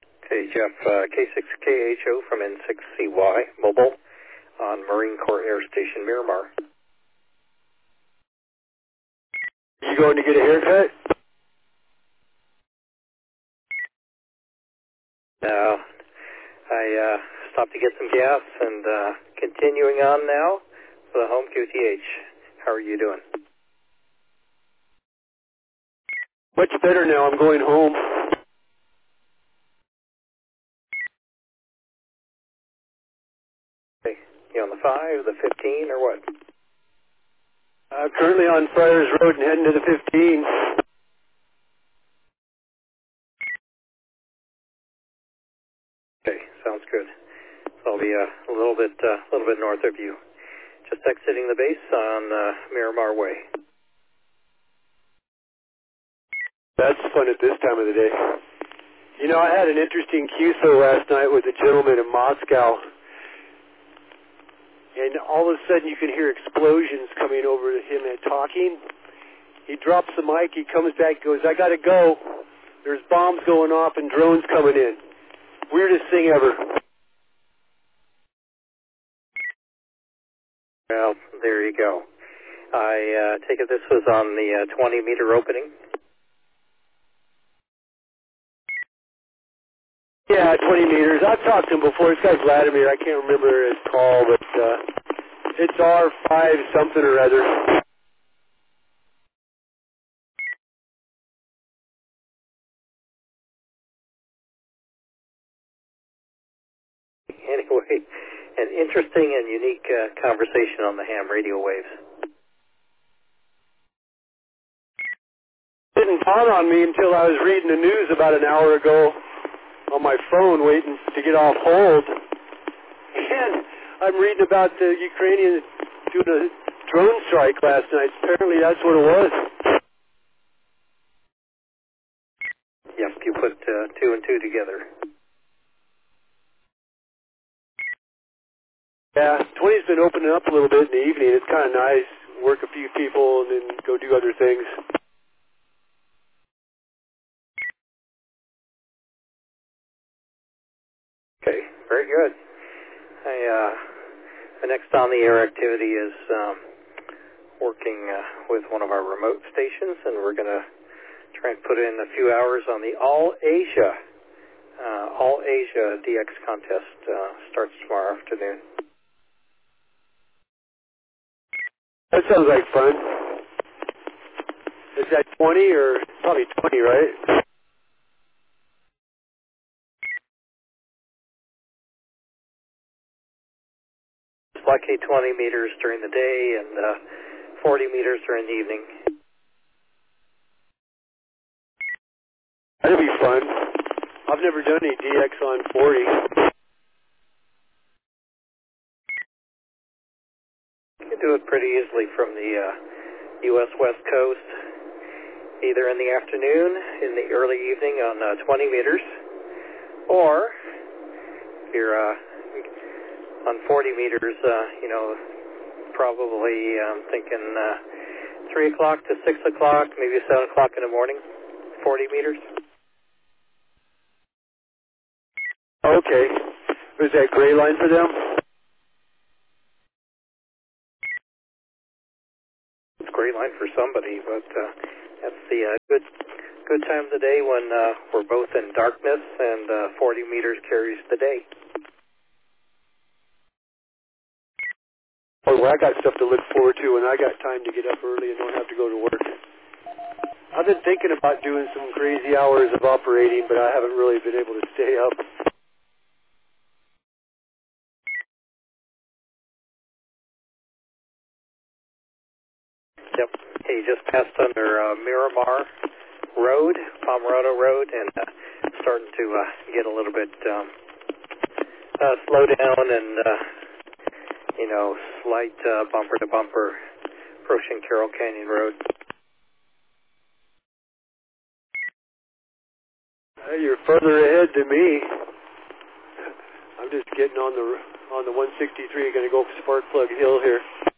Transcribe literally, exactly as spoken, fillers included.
Hey, Jeff, uh, K six K H O from N six C Y, mobile, on Marine Corps Air Station Miramar. You going to get a haircut? No, I uh, stopped to get some gas and uh, continuing on now for the home Q T H. How are you doing? Much better now. I'm going home. Okay. You on the five, the fifteen, or what? I'm currently on Friars Road and heading to the fifteen. Okay, sounds good. So I'll be uh, a little bit, uh, a little bit north of you. Just exiting the base on uh, Miramar Way. That's fun at this time of the day. You know, I had an interesting Q S O last night with a gentleman in Moscow. And all of a sudden you can hear explosions coming over to him and talking. He drops the mic, he comes back, goes, I gotta go. There's bombs going off and drones coming in. Weirdest thing ever. Well, there you go. I uh, take it this was on the uh, twenty meter opening? Yeah, twenty meters. I've talked to him before. This guy's Vladimir. I can't remember his call, but uh, it's R five something or other. Anyway, an interesting and unique uh, conversation on the ham radio waves. Didn't dawn on me until I was reading the news about an hour ago on my phone waiting to get off hold. And I'm reading about the Ukrainians doing a drone strike last night. Apparently that's what it was. Yep, you put uh, two and two together. Yeah, twenty's been opening up a little bit in the evening. It's kind of nice. Work a few people and then go do other things. Okay, very good. I, uh, the next on the air activity is um, working uh, with one of our remote stations, and we're going to try and put in a few hours on the All Asia, uh, All Asia D X contest. Uh, starts tomorrow afternoon. That sounds like fun. Is that twenty or probably twenty, right? Lucky twenty meters during the day and uh, forty meters during the evening. That'd be fun. I've never done any D X on forty. You can do it pretty easily from the uh, U S West Coast, either in the afternoon, in the early evening on uh, twenty meters, or if you're uh, on forty meters, uh, you know, probably I'm um, thinking uh, three o'clock to six o'clock, maybe seven o'clock in the morning, forty meters. Okay. Was that gray line for them? It's a great line for somebody, but uh, that's the uh, good good time of the day when uh, we're both in darkness and uh, forty meters carries the day. Oh, well, I got stuff to look forward to, and I got time to get up early and don't have to go to work. I've been thinking about doing some crazy hours of operating, but I haven't really been able to stay up. Yep. He just passed under uh, Miramar Road, Pomerado Road, and uh, starting to uh, get a little bit um, uh, slow down and, uh, you know, slight uh, bumper to bumper approaching Carroll Canyon Road. Uh, you're further ahead than me. I'm just getting on the on the one sixty-three, going to go Sparkplug Hill here.